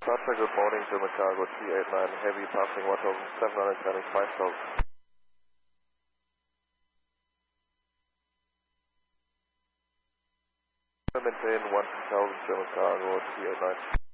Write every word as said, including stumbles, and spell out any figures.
Departure, good morning, German Cargo T eight nine, heavy passing one thousand seven hundred, turning five thousand. Maintain one thousand, German Cargo T eight nine.